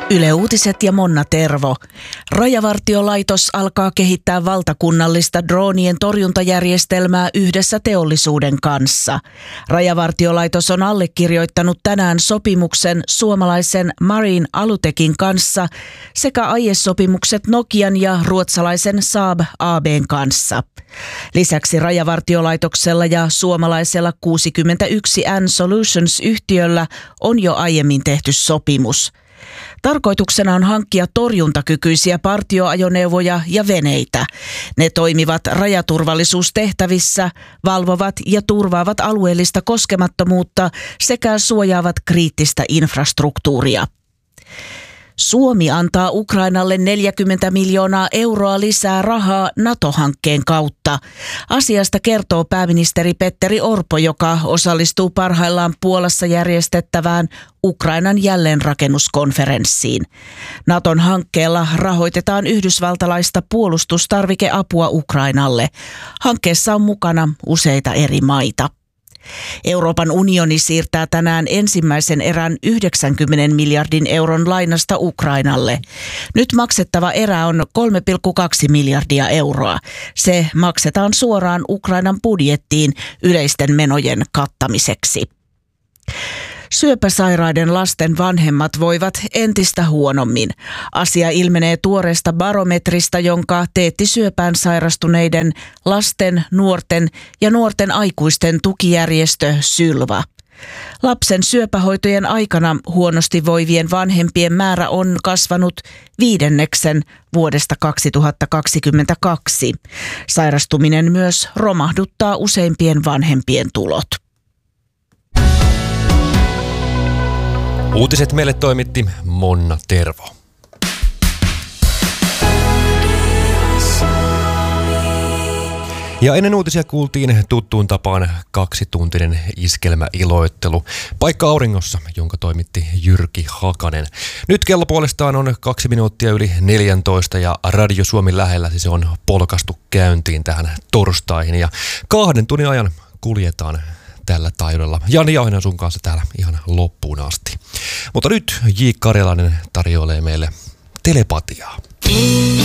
Yle Uutiset ja Monna Tervo. Rajavartiolaitos alkaa kehittää valtakunnallista droonien torjuntajärjestelmää yhdessä teollisuuden kanssa. Rajavartiolaitos on allekirjoittanut tänään sopimuksen suomalaisen Marine Alutekin kanssa sekä aiesopimukset Nokian ja ruotsalaisen Saab AB:n kanssa. Lisäksi Rajavartiolaitoksella ja suomalaisella 61N Solutions-yhtiöllä on jo aiemmin tehty sopimus. Tarkoituksena on hankkia torjuntakykyisiä partioajoneuvoja ja veneitä. Ne toimivat rajaturvallisuustehtävissä, valvovat ja turvaavat alueellista koskemattomuutta sekä suojaavat kriittistä infrastruktuuria. Suomi antaa Ukrainalle 40 miljoonaa euroa lisää rahaa NATO-hankkeen kautta. Asiasta kertoo pääministeri Petteri Orpo, joka osallistuu parhaillaan Puolassa järjestettävään Ukrainan jälleenrakennuskonferenssiin. Naton hankkeella rahoitetaan yhdysvaltalaista puolustustarvikeapua Ukrainalle. Hankkeessa on mukana useita eri maita. Euroopan unioni siirtää tänään ensimmäisen erän 90 miljardin euron lainasta Ukrainalle. Nyt maksettava erä on 3,2 miljardia euroa. Se maksetaan suoraan Ukrainan budjettiin yleisten menojen kattamiseksi. Syöpäsairaiden lasten vanhemmat voivat entistä huonommin. Asia ilmenee tuoreesta barometrista, jonka teetti syöpään sairastuneiden lasten, nuorten ja nuorten aikuisten tukijärjestö Sylva. Lapsen syöpähoitojen aikana huonosti voivien vanhempien määrä on kasvanut 5 vuodesta 2022. Sairastuminen myös romahduttaa useimpien vanhempien tulot. Uutiset meille toimitti Monna Tervo. Ja ennen uutisia kuultiin tuttuun tapaan 2-tuntinen iskelmäiloittelu. Paikka auringossa, jonka toimitti Jyrki Hakanen. Nyt kello puolestaan on 2 minuuttia yli 14 ja Radio Suomi lähellä se on polkastu käyntiin tähän torstaihin. Ja 2 tunnin ajan kuljetaan tällä taidolla. Jani Jauhinen sun kanssa täällä ihan loppuun asti. Mutta nyt J. Karjalainen tarjoilee meille telepatiaa.